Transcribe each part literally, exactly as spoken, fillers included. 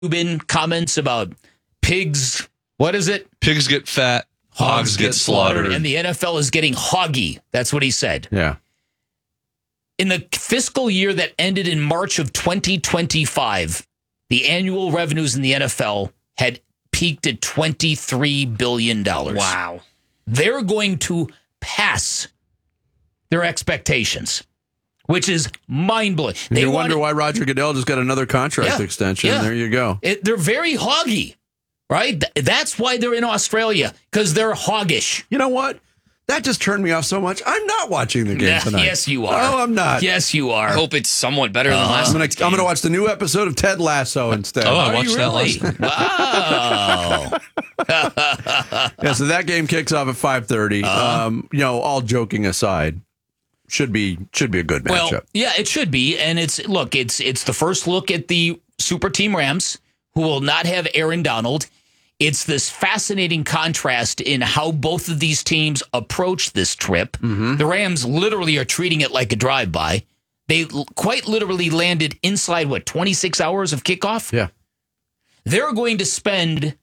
Been comments about pigs. What is it? Pigs get fat, hogs, hogs get, get slaughtered. slaughtered. And the N F L is getting hoggy. That's what he said. Yeah. In the fiscal year that ended in March of twenty twenty-five, the annual revenues in the N F L had peaked at twenty-three billion dollars. Wow. They're going to pass their expectations, which is mind-blowing. They you wonder why Roger Goodell just got another contract yeah, extension. Yeah. There you go. It, they're very hoggy, right? That's why they're in Australia, because they're hoggish. You know what? That just turned me off so much. I'm not watching the game yeah, tonight. Yes, you are. Oh, I'm not. Yes, you are. I hope it's somewhat better than uh, last I'm gonna, game. I'm going to watch the new episode of Ted Lasso instead. Oh, I are watched that really? last night. Wow. Yeah, so that game kicks off at five thirty. Uh, um, you know, all joking aside, should be should be a good matchup. Well, yeah, it should be. And it's look, it's it's the first look at the Super Team Rams, who will not have Aaron Donald. It's this fascinating contrast in how both of these teams approach this trip. Mm-hmm. The Rams literally are treating it like a drive-by. They l- quite literally landed inside, what, twenty-six hours of kickoff? Yeah. They're going to spend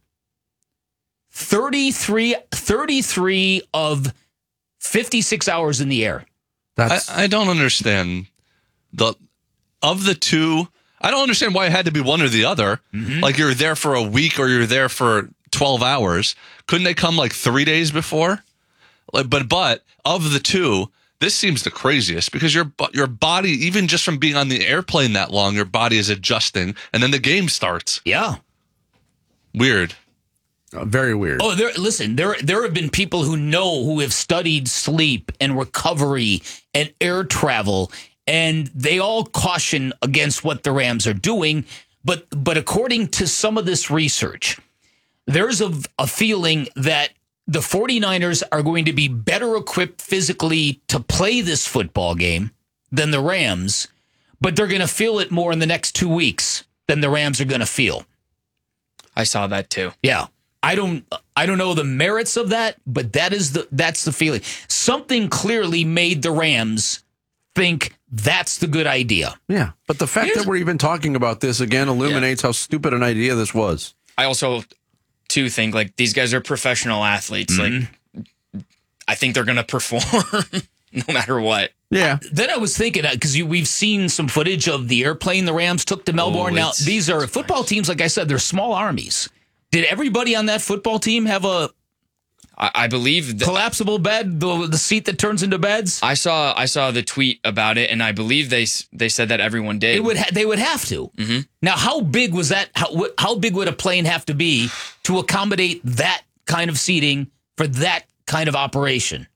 thirty-three, thirty-three of fifty-six hours in the air. That's I, I don't understand. the Of the two... I don't understand why it had to be one or the other. Mm-hmm. Like you're there for a week or you're there for twelve hours. Couldn't they come like three days before? Like, but but of the two, this seems the craziest because your your body, even just from being on the airplane that long, your body is adjusting, and then the game starts. Yeah, weird. Uh, very weird. Oh, there. Listen, there there have been people who know who have studied sleep and recovery and air travel. And they all caution against what the Rams are doing. But but according to some of this research, there's a, a feeling that the 49ers are going to be better equipped physically to play this football game than the Rams, but they're going to feel it more in the next two weeks than the Rams are going to feel. I saw that too. Yeah. I don't I don't know the merits of that, but that is the that's the feeling. Something clearly made the Rams think that's the good idea. Yeah, but the fact Here's, that we're even talking about this again illuminates yeah. how stupid an idea this was. I also, too, think, like, these guys are professional athletes. Mm-hmm. Like, I think they're going to perform no matter what. Yeah. Then I was thinking, because we've seen some footage of the airplane the Rams took to Melbourne. Oh, now, these are football teams, like I said, they're small armies. Did everybody on that football team have a I, I believe... collapsible bed, the, the seat that turns into beds? I saw I saw the tweet about it, and I believe they they said that everyone did. It would ha- they would have to. Mm-hmm. Now, how big was that? How, how big would a plane have to be to accommodate that kind of seating for that kind of operation?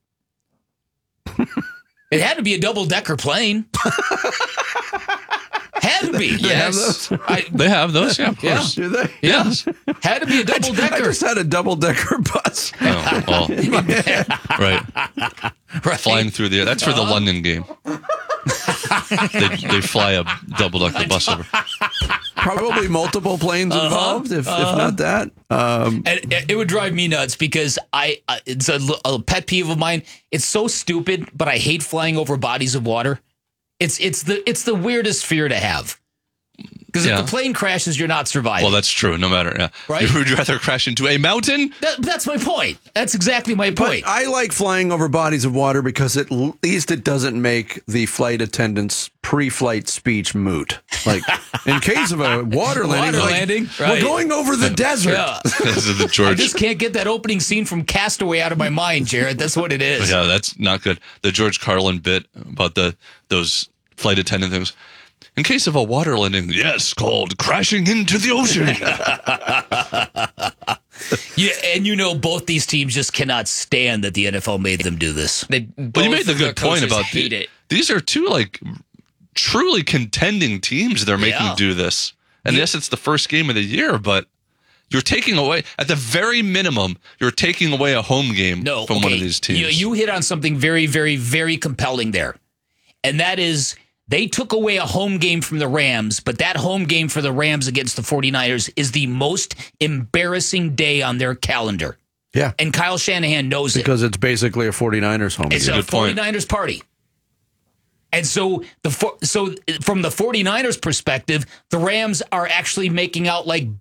It had to be a double-decker plane. Had to be. They yes. have those? I, they have those, yeah, of course. Yeah. Do they? Yes. Had to be a double-decker. I just had a double-decker bus. Oh, well. right. right. Flying through the air. That's for the uh-huh. London game. they, they fly a double-decker bus over. Probably multiple planes uh-huh. involved, if, uh-huh. if not that. Um, and it would drive me nuts because I uh, it's a, a pet peeve of mine. It's so stupid, but I hate flying over bodies of water. It's it's the it's the weirdest fear to have. Because yeah. if the plane crashes, you're not surviving. Well, that's true. No matter, yeah. Right? Would you rather crash into a mountain? That, that's my point. That's exactly my point. But I like flying over bodies of water because at least it doesn't make the flight attendant's pre-flight speech moot. Like, in case of a water landing, water like, landing we're right. going over the desert. Yeah. This is the George. I just can't get that opening scene from Castaway out of my mind, Jared. That's what it is. Yeah, that's not good. The George Carlin bit about the those flight attendant things. In case of a water landing, yes, called crashing into the ocean. Yeah, and you know both these teams just cannot stand that the N F L made them do this. They but you made the good point about hate the, it. These are two like truly contending teams they're making Yeah. do this. And yes, it's the first game of the year, but you're taking away, at the very minimum, you're taking away a home game no, from okay. one of these teams. You, you hit on something very, very, very compelling there. And that is, they took away a home game from the Rams, but that home game for the Rams against the 49ers is the most embarrassing day on their calendar. Yeah. And Kyle Shanahan knows because it. Because it's basically a 49ers home It's game. a Good point. 49ers party. And so the fo- so from the 49ers perspective, the Rams are actually making out like